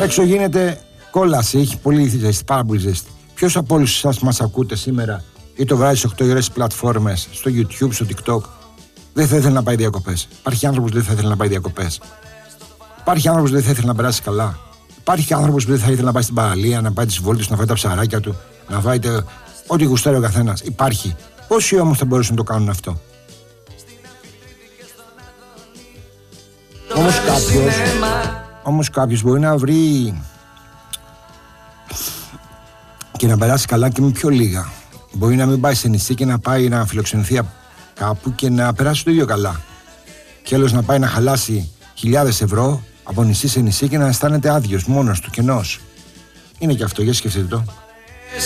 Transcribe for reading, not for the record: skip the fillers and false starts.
Έξω γίνεται κόλαση, έχει πολύ ζέστη, πάρα πολύ ζέστη. Ποιος από όλους εσάς μας ακούτε σήμερα ή το βράδυ στις 8 ώρες στις πλατφόρμες, στο YouTube, στο TikTok, δεν θα ήθελε να πάει διακοπές? Υπάρχει άνθρωπος που δεν θα ήθελε να πάει διακοπές? Υπάρχει άνθρωπος που δεν θα ήθελε να περάσει καλά? Υπάρχει άνθρωπος που δεν θα ήθελε να πάει στην παραλία, να πάει τις βόλτες, να φάει τα ψαράκια του, να φάει ό,τι γουστάρει ο καθένας? Υπάρχει. Πόσοι όμως θα μπορούσαν να το κάνουν αυτό? Όμως κάποιος μπορεί να βρει και να περάσει καλά και με πιο λίγα. Μπορεί να μην πάει σε νησί και να πάει να φιλοξενηθεί κάπου και να περάσει το ίδιο καλά. Και άλλος να πάει να χαλάσει χιλιάδες ευρώ από νησί σε νησί και να αισθάνεται άδειος, μόνος του, κενός. Είναι και αυτό, για σκεφτείτε το.